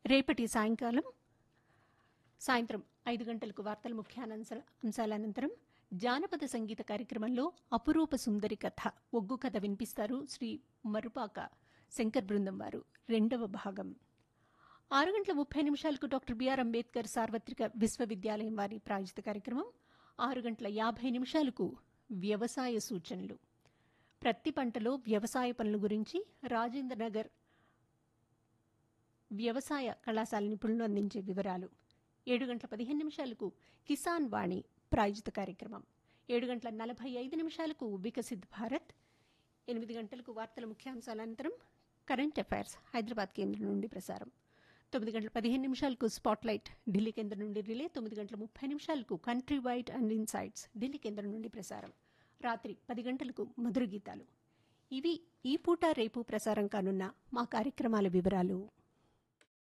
రేపటి సాయంత్రం 5 గంటలకు వార్తల ముఖ్యాంశాల అనంతరం జానపద సంగీత కార్యక్రమంలో అపురూప సుందరి కథ ఒగ్గు కథ వినిపిస్తారు శ్రీ మరుపాక శంకర్ బృందం వారు. రెండవ భాగం 6:30 డాక్టర్ బిఆర్ అంబేద్కర్ సార్వత్రిక విశ్వవిద్యాలయం వారి ప్రాయోజిత కార్యక్రమం. 6:50 వ్యవసాయ సూచనలు. ప్రత్తి పంటలో వ్యవసాయ పనుల గురించి రాజేంద్ర నగర్ వ్యవసాయ కళాశాల నిపుణులు అందించే వివరాలు. 7:15 కిసాన్ వాణి ప్రాయోజిత కార్యక్రమం. 7:45 వికసిత్ భారత్. 8 గంటలకు వార్తల ముఖ్యాంశాల అనంతరం కరెంట్ అఫైర్స్ హైదరాబాద్ కేంద్రం నుండి ప్రసారం. 9:15 స్పాట్లైట్ ఢిల్లీ కేంద్రం నుండి relay. 9:30 country wide and insights Delhi కేంద్రం నుండి ప్రసారం. రాత్రి 10 గంటలకు మధుర గీతాలు. ఇవి ఈ పూట రేపు ప్రసారం కానున్న మా కార్యక్రమాల వివరాలు.